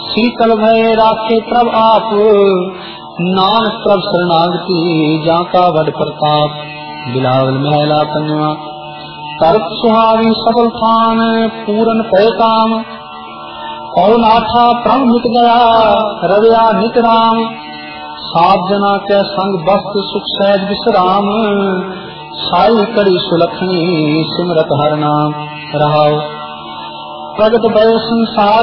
शीतल भय राखे प्रभ आप, नानक प्रभ शरणागति जाका वड प्रताप। बिलावल महला पंजवा। तरत सुहावी सफल थान, पूरन पै काम। और नाथा प्रण मिट गया, रविया नित राम। सात जना के संग बस्त सुख सहज विश्राम, साई कड़ी सुलखनी सिमरत हर नाम। रहाओ प्रगट भय संसार